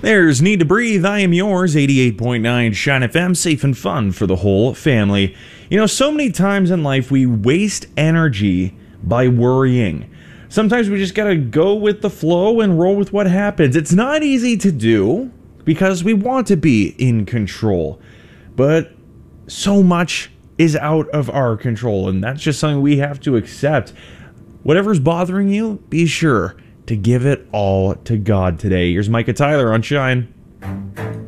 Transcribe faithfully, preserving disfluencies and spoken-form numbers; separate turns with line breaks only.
There's Need to Breathe. I am yours, eighty-eight point nine Shine F M, safe and fun for the whole family. You know, so many times in life we waste energy by worrying. Sometimes we just gotta go with the flow and roll with what happens. It's not easy to do because we want to be in control, but so much is out of our control, and that's just something we have to accept. Whatever's bothering you, be sure to give it all to God today. Here's Micah Tyler on Shine.